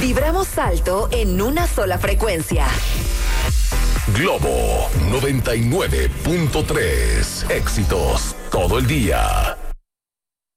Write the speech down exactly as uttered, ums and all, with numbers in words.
Vibramos alto en una sola frecuencia. Globo noventa y nueve punto tres. Éxitos todo el día.